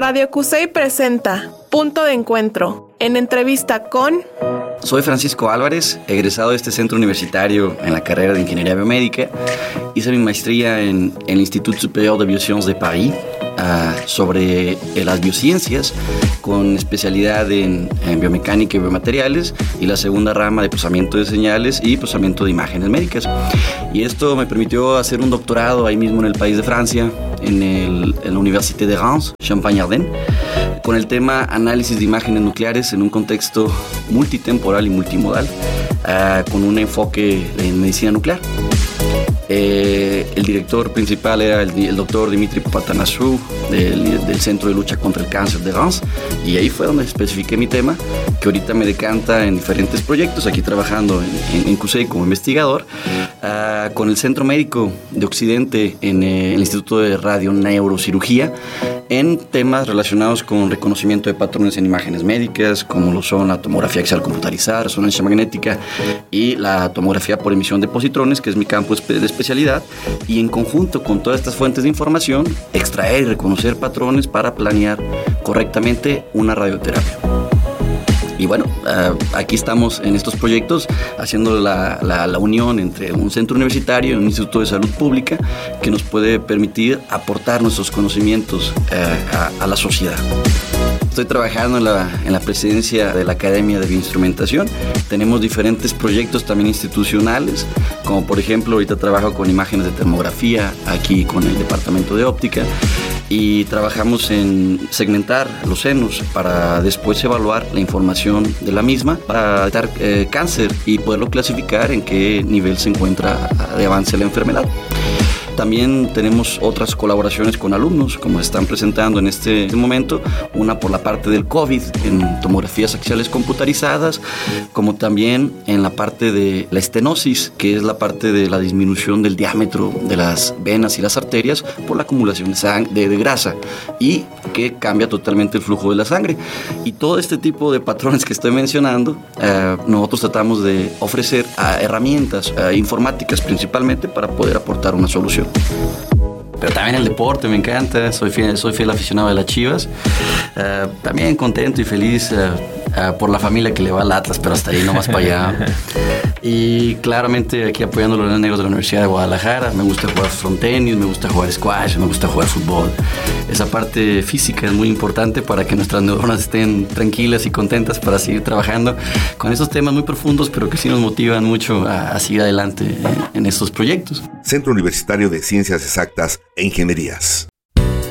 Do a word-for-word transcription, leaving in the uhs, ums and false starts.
Radio CUSEI presenta Punto de Encuentro, en entrevista con... Soy Francisco Álvarez, egresado de este centro universitario en la carrera de Ingeniería Biomédica. Hice mi maestría en el Institut Supérieur de Biosciences de París uh, sobre eh, las biociencias, con especialidad en, en biomecánica y biomateriales, y la segunda rama de procesamiento de señales y procesamiento de imágenes médicas. Y esto me permitió hacer un doctorado ahí mismo en el país de Francia, en, el, en la Université de Reims, Champagne-Ardenne, con el tema análisis de imágenes nucleares en un contexto multitemporal y multimodal, uh, con un enfoque en medicina nuclear. Eh, el director principal era el, el doctor Dimitri Papatanassou del, del Centro de Lucha contra el Cáncer de Reims, y ahí fue donde especifiqué mi tema, que ahorita me decanta en diferentes proyectos, aquí trabajando en, en, en CUSEI como investigador, uh, con el Centro Médico de Occidente en eh, el Instituto de Radioneurocirugía, en temas relacionados con reconocimiento de patrones en imágenes médicas, como lo son la tomografía axial computarizada, resonancia magnética y la tomografía por emisión de positrones, que es mi campo de especialidad, y en conjunto con todas estas fuentes de información, extraer y reconocer patrones para planear correctamente una radioterapia. Y bueno, uh, aquí estamos en estos proyectos haciendo la, la, la unión entre un centro universitario y un instituto de salud pública que nos puede permitir aportar nuestros conocimientos uh, a, a la sociedad. Estoy trabajando en la, en la presidencia de la Academia de Bioinstrumentación. Tenemos diferentes proyectos también institucionales, como por ejemplo ahorita trabajo con imágenes de termografía aquí con el departamento de óptica, y trabajamos en segmentar los senos para después evaluar la información de la misma para detectar eh, cáncer y poderlo clasificar en qué nivel se encuentra de avance la enfermedad. También tenemos otras colaboraciones con alumnos, como están presentando en este momento, una por la parte del COVID en tomografías axiales computarizadas, como también en la parte de la estenosis, que es la parte de la disminución del diámetro de las venas y las arterias por la acumulación de, sang- de, de grasa, y que cambia totalmente el flujo de la sangre. Y todo este tipo de patrones que estoy mencionando, eh, nosotros tratamos de ofrecer eh, herramientas eh, informáticas principalmente para poder aportar una solución. Pero también el deporte me encanta, soy fiel, soy fiel aficionado de las Chivas, uh, también contento y feliz uh, uh, por la familia que le va al Atlas, pero hasta ahí, no más para allá. Y claramente aquí apoyando a los Leones Negros de la Universidad de Guadalajara. Me gusta jugar frontenis, me gusta jugar squash, me gusta jugar fútbol. Esa parte física es muy importante para que nuestras neuronas estén tranquilas y contentas para seguir trabajando con esos temas muy profundos, pero que sí nos motivan mucho a, a seguir adelante en, en estos proyectos. Centro Universitario de Ciencias Exactas e Ingenierías.